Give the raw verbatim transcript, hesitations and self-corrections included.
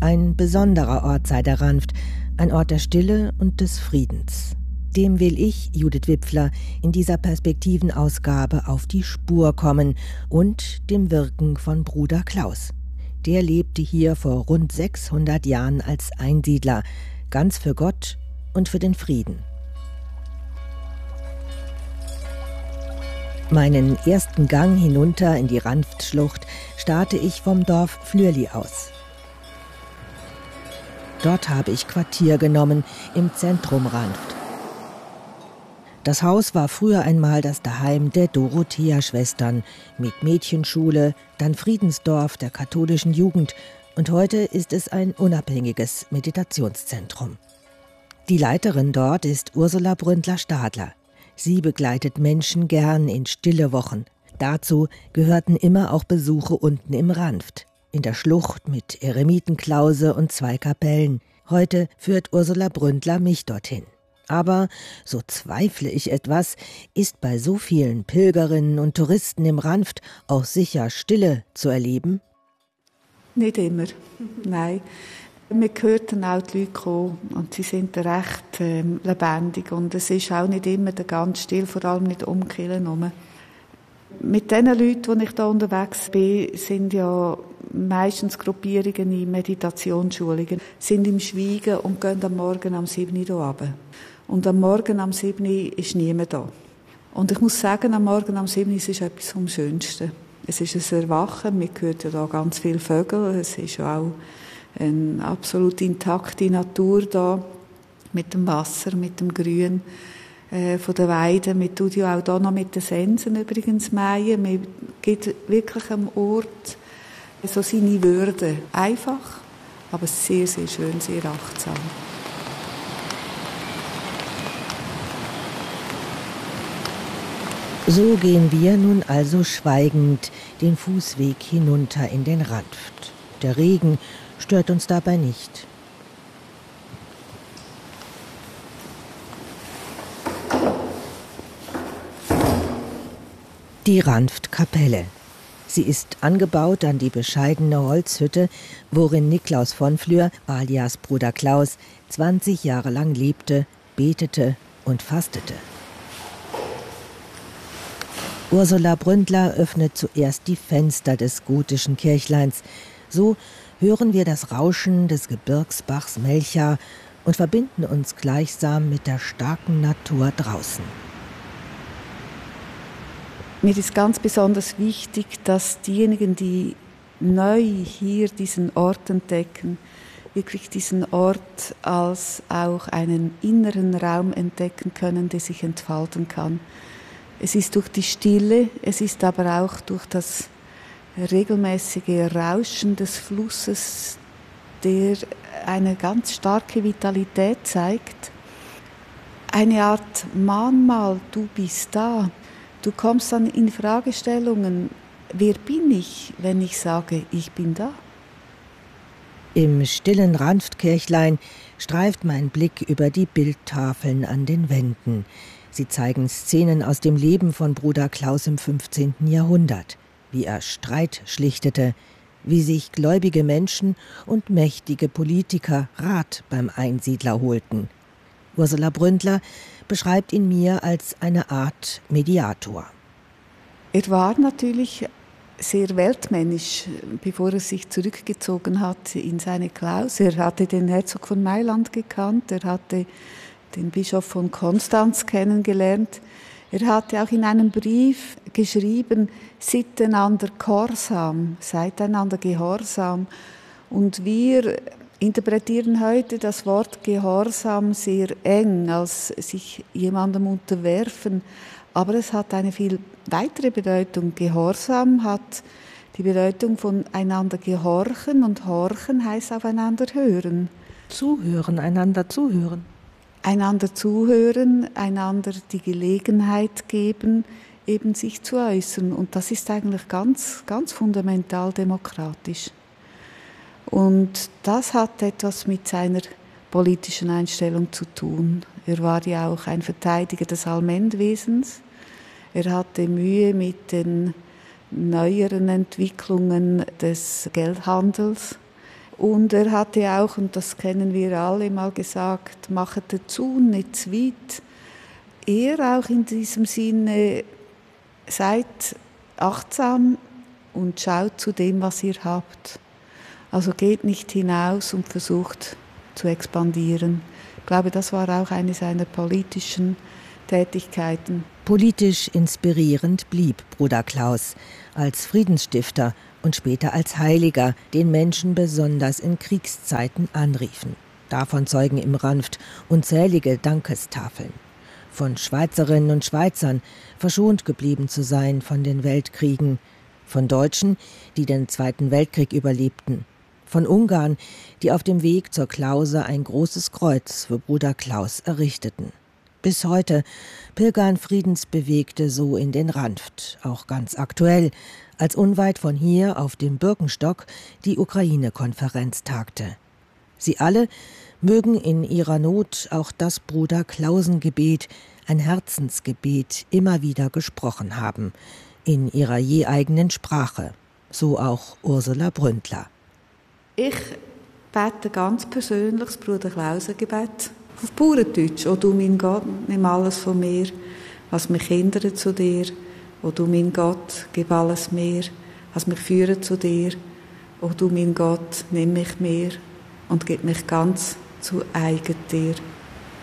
Ein besonderer Ort sei der Ranft, ein Ort der Stille und des Friedens. Dem will ich, Judith Wipfler, in dieser Perspektivenausgabe auf die Spur kommen und dem Wirken von Bruder Klaus. Der lebte hier vor rund sechshundert Jahren als Einsiedler, ganz für Gott und für den Frieden. Meinen ersten Gang hinunter in die Ranftschlucht starte ich vom Dorf Flürli aus. Dort habe ich Quartier genommen, im Zentrum Ranft. Das Haus war früher einmal das Daheim der Dorothea-Schwestern mit Mädchenschule, dann Friedensdorf der katholischen Jugend und heute ist es ein unabhängiges Meditationszentrum. Die Leiterin dort ist Ursula Bründler-Stadler. Sie begleitet Menschen gern in stille Wochen. Dazu gehörten immer auch Besuche unten im Ranft, in der Schlucht mit Eremitenklause und zwei Kapellen. Heute führt Ursula Bründler mich dorthin. Aber, so zweifle ich etwas, ist bei so vielen Pilgerinnen und Touristen im Ranft auch sicher Stille zu erleben? Nicht immer, nein. Wir hörten auch die Leute kommen und sie sind recht äh, lebendig und es ist auch nicht immer ganz still, vor allem nicht um die Kirche herum. Mit den Leuten, die ich hier unterwegs bin, sind ja meistens Gruppierungen in Meditationsschulungen, sind im Schweigen und gehen am Morgen am sieben Uhr hier runter. Und am Morgen am sieben Uhr ist niemand da. Und ich muss sagen, am Morgen am sieben Uhr ist etwas vom Schönsten. Es ist ein Erwachen, man hört ja da ganz viele Vögel, es ist ja auch eine absolut intakte Natur da, mit dem Wasser, mit dem Grün äh, von der Weide. Man tut ja auch da noch mit den Sensen übrigens mähen. Man gibt wirklich am Ort so seine Würde. Einfach, aber sehr, sehr schön, sehr achtsam. So gehen wir nun also schweigend den Fußweg hinunter in den Ranft. Der Regen stört uns dabei nicht. Die Ranftkapelle. Sie ist angebaut an die bescheidene Holzhütte, worin Niklaus von Flür, alias Bruder Klaus, zwanzig Jahre lang lebte, betete und fastete. Ursula Bründler öffnet zuerst die Fenster des gotischen Kirchleins. So hören wir das Rauschen des Gebirgsbachs Melcha und verbinden uns gleichsam mit der starken Natur draußen. Mir ist ganz besonders wichtig, dass diejenigen, die neu hier diesen Ort entdecken, wirklich diesen Ort als auch einen inneren Raum entdecken können, der sich entfalten kann. Es ist durch die Stille, es ist aber auch durch das regelmäßige Rauschen des Flusses, der eine ganz starke Vitalität zeigt. Eine Art Mahnmal, du bist da. Du kommst dann in Fragestellungen, wer bin ich, wenn ich sage, ich bin da? Im stillen Ranftkirchlein streift mein Blick über die Bildtafeln an den Wänden. Sie zeigen Szenen aus dem Leben von Bruder Klaus im fünfzehnten Jahrhundert, wie er Streit schlichtete, wie sich gläubige Menschen und mächtige Politiker Rat beim Einsiedler holten. Ursula Bründler beschreibt ihn mir als eine Art Mediator. Er war natürlich sehr weltmännisch, bevor er sich zurückgezogen hat in seine Klaus. Er hatte den Herzog von Mailand gekannt, er hatte den Bischof von Konstanz kennengelernt. Er hatte auch in einem Brief geschrieben, seid einander gehorsam, seid einander gehorsam. Und wir interpretieren heute das Wort Gehorsam sehr eng, als sich jemandem unterwerfen. Aber es hat eine viel weitere Bedeutung. Gehorsam hat die Bedeutung von einander gehorchen und horchen heißt aufeinander hören. Zuhören, einander zuhören. Einander zuhören, einander die Gelegenheit geben, eben sich zu äußern. Und das ist eigentlich ganz, ganz fundamental demokratisch. Und das hat etwas mit seiner politischen Einstellung zu tun. Er war ja auch ein Verteidiger des Allmendwesens. Er hatte Mühe mit den neueren Entwicklungen des Geldhandels. Und er hatte auch, und das kennen wir alle, mal gesagt, machet den Zaun nicht zu weit. Er auch in diesem Sinne, seid achtsam und schaut zu dem, was ihr habt. Also geht nicht hinaus und versucht zu expandieren. Ich glaube, das war auch eine seiner politischen Tätigkeiten. Politisch inspirierend blieb Bruder Klaus als Friedensstifter und später als Heiliger, den Menschen besonders in Kriegszeiten anriefen. Davon zeugen im Ranft unzählige Dankestafeln. Von Schweizerinnen und Schweizern, verschont geblieben zu sein von den Weltkriegen, von Deutschen, die den Zweiten Weltkrieg überlebten, von Ungarn, die auf dem Weg zur Klause ein großes Kreuz für Bruder Klaus errichteten. Bis heute pilgern Friedensbewegte so in den Ranft, auch ganz aktuell, als unweit von hier auf dem Birkenstock die Ukraine-Konferenz tagte. Sie alle mögen in ihrer Not auch das Bruder-Klausen-Gebet, ein Herzensgebet, immer wieder gesprochen haben, in ihrer je eigenen Sprache, so auch Ursula Bründler. Ich bete ganz persönlich das Bruder-Klausen-Gebet auf Bauerndeutsch. «O du mein Gott, nimm alles von mir, was mich hindert zu dir. O du mein Gott, gib alles mir, was mich führt zu dir. O du mein Gott, nimm mich mir und gib mich ganz zu eigen dir.»